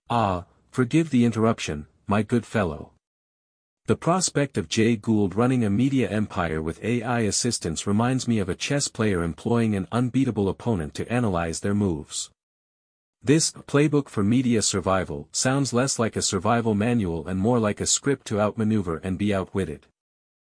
Forgive the interruption, my good fellow. The prospect of Jay Gould running a media empire with AI assistance reminds me of a chess player employing an unbeatable opponent to analyze their moves. This playbook for media survival sounds less like a survival manual and more like a script to outmaneuver and be outwitted.